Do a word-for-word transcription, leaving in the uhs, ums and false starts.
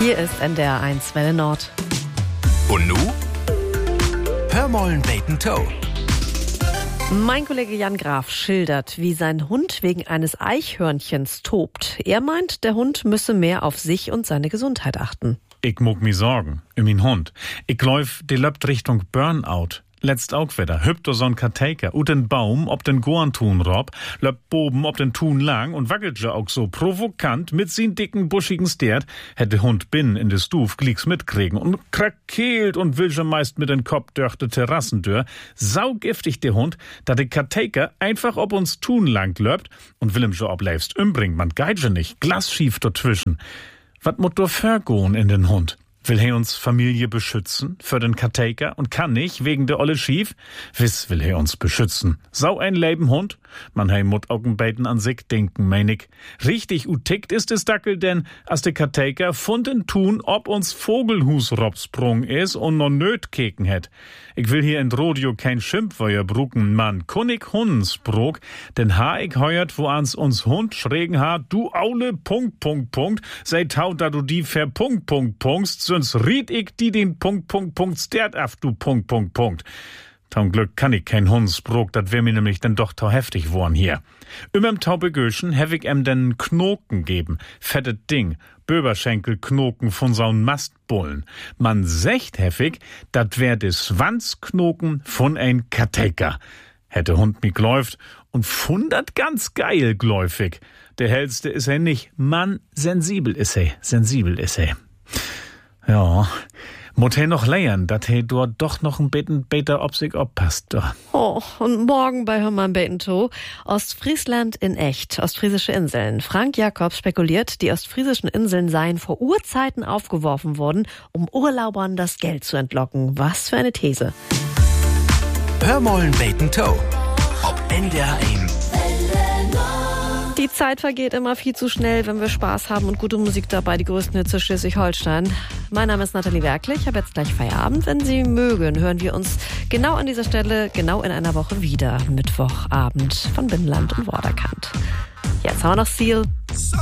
Hier ist N D R eins Welle Nord. Und nu? Hör mollen beten Toe. Mein Kollege Jan Graf schildert, wie sein Hund wegen eines Eichhörnchens tobt. Er meint, der Hund müsse mehr auf sich und seine Gesundheit achten. Ich muck mi sorgen, um min Hund. Ich läuf, die löpt Richtung Burnout. Letzt auch wieder, hüpft do so'n Karteiker, ut den Baum, ob den Gorntun rob, löpt boben ob den Tun lang und wackelt ja auch so provokant mit sin dicken, buschigen Stert, hätte Hund binnen in de Stuf glicks mitkriegen und krakeelt und will schon meist mit den Kopf durch de Terrassentür. Saugiftig der Hund, da de Karteiker einfach ob uns Tun lang löpt und will ihm schon obleifst umbringen, man geitsche nicht, glasschief dazwischen. Wat mut do vergoen in den Hund? Will he uns Familie beschützen für den Karteiker und kann nicht wegen der olle Schief? Wiss will he uns beschützen. Sau ein Leben Hund? Man he mut Augenbeiten an sich denken, mein ich. Richtig utickt ist es Dackel, denn as de Karteiker funden tun, ob uns Vogelhus robsprung is und no nöt keken het. Ich will hier in Rodeo kein Schimpfweuer brucken, man kunnig Hundensprog, denn ha ich heuert, wo ans uns Hund schrägen ha, du aule Punkt, Punkt, Punkt, sei tau, da du die ver Punkt, Punkt, Punktst, sonst riet ich die den Punkt, Punkt, Punkt, stert af, du Punkt, Punkt, Punkt. Zum Glück kann ich kein Hundsbrok, dat wär mir nämlich dann doch tau heftig worn hier. Immerm Taubegöschen hev ich em den Knoken geben, fettet Ding, Böberschenkelknoken von saun Mastbullen. Man secht heffig, dat wär des Schwanzknoken von ein Karteiker. Hätte Hund mi gläuft und fundert ganz geil gläufig. Der hellste is er nicht, Mann, sensibel is er, sensibel is er. Ja, mut he noch leiern, dat he dort doch noch ein bisschen beter ob sich oppasst. Oh, und morgen bei Hörmann beten to Ostfriesland in echt, ostfriesische Inseln. Frank Jakobs spekuliert, die ostfriesischen Inseln seien vor Urzeiten aufgeworfen worden, um Urlaubern das Geld zu entlocken. Was für eine These. Hör mollen beten Toe. Ob N D R eins. Die Zeit vergeht immer viel zu schnell, wenn wir Spaß haben und gute Musik dabei, die größten Hits aus Schleswig-Holstein. Mein Name ist Nathalie Werkle, ich habe jetzt gleich Feierabend. Wenn Sie mögen, hören wir uns genau an dieser Stelle, genau in einer Woche wieder. Mittwochabend von Binnenland und Vorderkant. Jetzt haben wir noch Seal.